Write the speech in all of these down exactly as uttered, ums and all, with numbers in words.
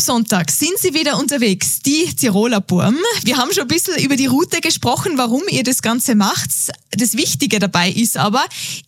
Sonntag sind sie wieder unterwegs, die Tiroler Burm. Wir haben schon ein bisschen über die Route gesprochen, warum ihr das Ganze macht. Das Wichtige dabei ist aber,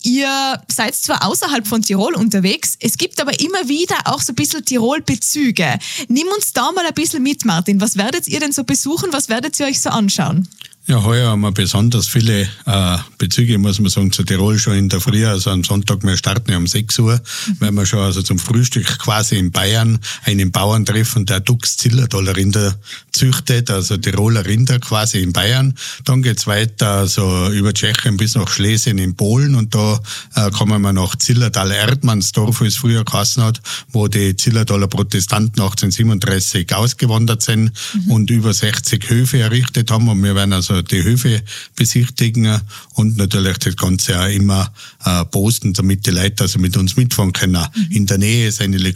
ihr seid zwar außerhalb von Tirol unterwegs, es gibt aber immer wieder auch so ein bisschen Tirol-Bezüge. Nimm uns da mal ein bisschen mit, Martin. Was werdet ihr denn so besuchen? Was werdet ihr euch so anschauen? Ja, heuer haben wir besonders viele äh, Bezüge, muss man sagen, zu Tirol schon in der Früh. Also am Sonntag, wir starten ja um sechs Uhr, mhm. weil wir schon also zum Frühstück quasi in Bayern einen Bauern treffen, der Dux Zillertaler Rinder züchtet, also Tiroler Rinder quasi in Bayern. Dann geht's weiter also über Tschechien bis nach Schlesien in Polen und da äh, kommen wir nach Zillertal-Erdmannsdorf, wie es früher geheißen hat, wo die Zillertaler Protestanten achtzehnhundertsiebenunddreißig ausgewandert sind mhm. und über sechzig Höfe errichtet haben und wir werden also die Höfe besichtigen und natürlich das Ganze auch immer äh, posten, damit die Leute also mit uns mitfahren können. Mhm. In der Nähe ist eine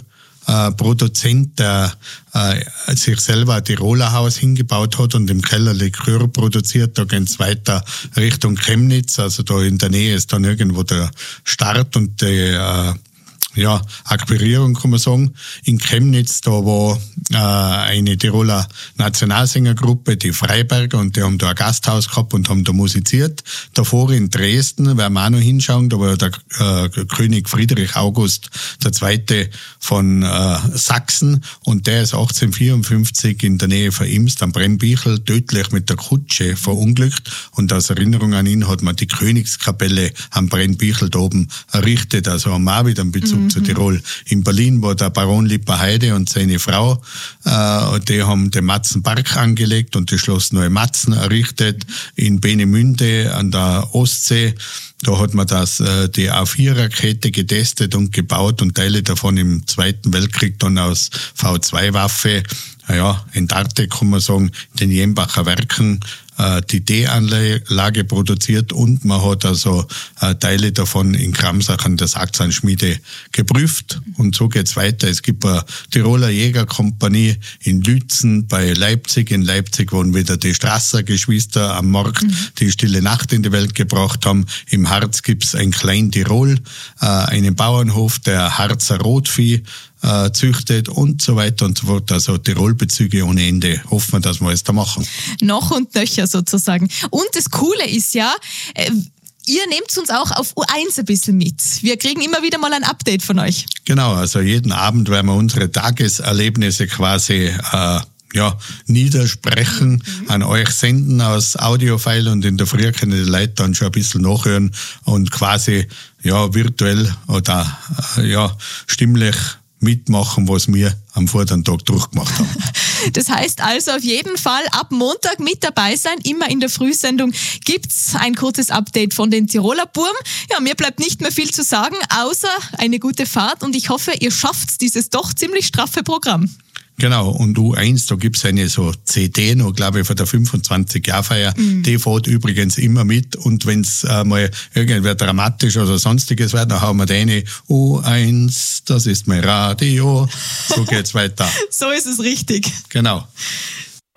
Likörproduzent, der äh, sich selber ein Tiroler Haus hingebaut hat und im Keller Likör produziert. Da geht's weiter Richtung Chemnitz, also da in der Nähe ist dann irgendwo der Start und die äh, ja, Akquirierung kann man sagen. In Chemnitz, da war äh, eine Tiroler Nationalsängergruppe, die Freiberger, und die haben da ein Gasthaus gehabt und haben da musiziert. Davor in Dresden, werden wir auch noch hinschauen, da war der äh, König Friedrich August der Zweite von äh, Sachsen und der ist achtzehnhundertvierundfünfzig in der Nähe von Imst am Brennbichel tödlich mit der Kutsche verunglückt und als Erinnerung an ihn hat man die Königskapelle am Brennbichel da oben errichtet, also haben wir auch wieder einen Bezug mhm. zu Tirol. In Berlin war der Baron Lipperheide und seine Frau, äh, die haben den Matzenpark angelegt und das Schloss Neue Matzen errichtet. In Peenemünde an der Ostsee, da hat man das, äh, die A vier Rakete getestet und gebaut und Teile davon im Zweiten Weltkrieg dann aus V zwei Waffe, ja, entartet, kann man sagen, den Jenbacher Werken äh, die D-Anlage produziert und man hat also äh, Teile davon in Kramsach an der Saxanschmiede geprüft und so geht's weiter. Es gibt eine Tiroler Jägerkompanie in Lützen bei Leipzig. In Leipzig waren wieder die Strasser-Geschwister am Markt, mhm. die Stille Nacht in die Welt gebracht haben. Im Harz gibt's ein Klein-Tirol, äh, einen Bauernhof, der Harzer Rotvieh äh, züchtet und so weiter und so fort. Also Tirol-Bezüge ohne Ende. Hoffen wir, dass wir es da machen. Noch und nöcher sozusagen. Und das Coole ist ja, äh, ihr nehmt uns auch auf U eins ein bisschen mit. Wir kriegen immer wieder mal ein Update von euch. Genau, also jeden Abend werden wir unsere Tageserlebnisse quasi äh, ja, niedersprechen, mhm. an euch senden aus Audiofile und in der Früh können die Leute dann schon ein bisschen nachhören und quasi ja virtuell oder äh, ja stimmlich mitmachen, was wir am vorigen Tag durchgemacht haben. Das heißt also auf jeden Fall ab Montag mit dabei sein. Immer in der Frühsendung gibt's ein kurzes Update von den Tiroler Burm. Ja, mir bleibt nicht mehr viel zu sagen, außer eine gute Fahrt und ich hoffe, ihr schafft dieses doch ziemlich straffe Programm. Genau, und U eins, da gibt's eine so C D noch, glaube ich, von der fünfundzwanzig-Jahr-Feier. Mm. Die fährt übrigens immer mit und wenn's äh, mal irgendwer dramatisch oder sonstiges wird, dann hauen wir da eine U eins, das ist mein Radio. So geht's weiter. So ist es richtig. Genau.